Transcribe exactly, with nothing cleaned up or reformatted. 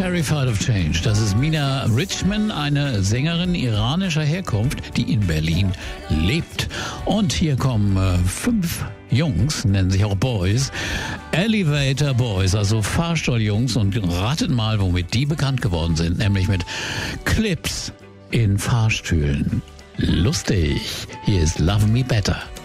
Terrified of Change. Das ist Mina Richman, eine Sängerin iranischer Herkunft, die in Berlin lebt. Und hier kommen äh, fünf Jungs, nennen sich auch Boys, Elevator Boys, also Fahrstuhljungs, und ratet mal, womit die bekannt geworden sind, nämlich mit Clips in Fahrstühlen. Lustig. Hier ist Love Me Better.